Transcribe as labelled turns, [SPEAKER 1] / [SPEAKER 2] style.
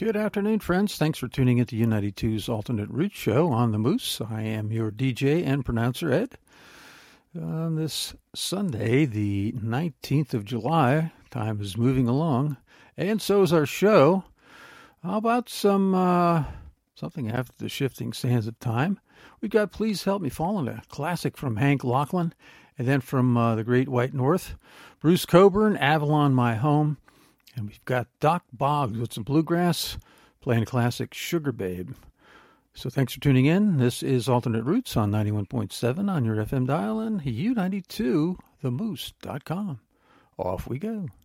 [SPEAKER 1] Good afternoon, friends. Thanks for tuning into U92's Alternate Roots Show on the Moose. I am your DJ and pronouncer, Ed. On this Sunday, the 19th of July, time is moving along, and so is our show. How about something after the shifting sands of time? We've got Please Help Me Falling, a classic from Hank Lachlan, and then from the Great White North, Bruce Cockburn, Avalon My Home. And we've got Doc Boggs with some bluegrass, playing a classic Sugar Babe. So thanks for tuning in. This is Alternate Roots on 91.7 on your FM dial and U92themoose.com. Off we go.